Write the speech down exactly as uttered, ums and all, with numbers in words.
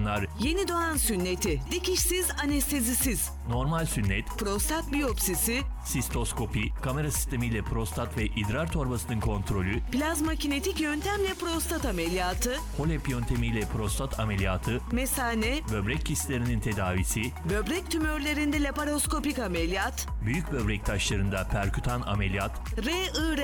planlar, Yeni doğan sünneti, dikişsiz, anestezisiz, normal sünnet, prostat biyopsisi, sistoskopi, kamera sistemiyle prostat ve idrar torbasının kontrolü, plazma kinetik yöntemle prostat ameliyatı, HOLEP yöntemiyle prostat ameliyatı, mesane, böbrek kistlerinin tedavisi, böbrek tümörlerinde laparoskopik ameliyat, büyük böbrek taşlarında perkütan ameliyat, R I R